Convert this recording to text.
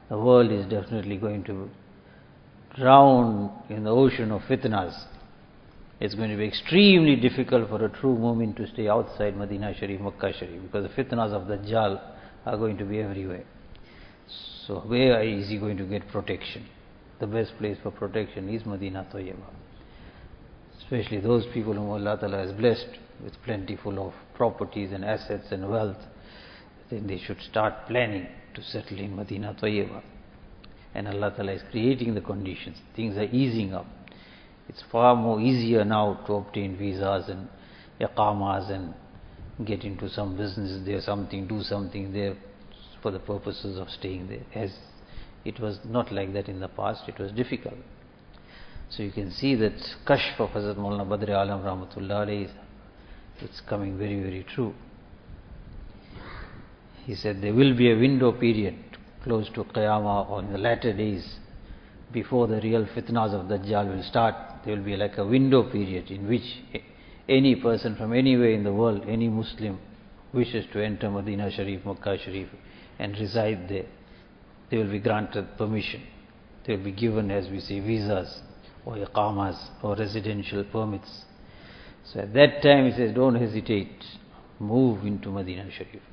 the world is definitely going to drown in the ocean of fitnas. It's going to be extremely difficult for a true mu'min to stay outside Medina Sharif, Makkah Sharif, because the fitnas of Dajjal are going to be everywhere. So where is he going to get protection? The best place for protection is Medina Tayyibah. Especially those people whom Allah Ta'ala has blessed with plentiful of properties and assets and wealth, then they should start planning to settle in Medina Tayyibah. And Allah Ta'ala is creating the conditions. Things are easing up. It's far more easier now to obtain visas and iqamas and get into some business there, something, do something there for the purposes of staying there. As it was not like that in the past, it was difficult. So you can see that Kashf of Hazrat Maulana Badr Alam Rahmatullah alayhi, it's coming very, very true. He said there will be a window period close to Qiyamah or in the latter days before the real fitnas of Dajjal will start. There will be like a window period in which any person from anywhere in the world, any Muslim wishes to enter Medina Sharif, Makkah Sharif and reside there, they will be granted permission. They will be given, as we say, visas or iqamas or residential permits. So at that time he says, don't hesitate, move into Medina Sharif.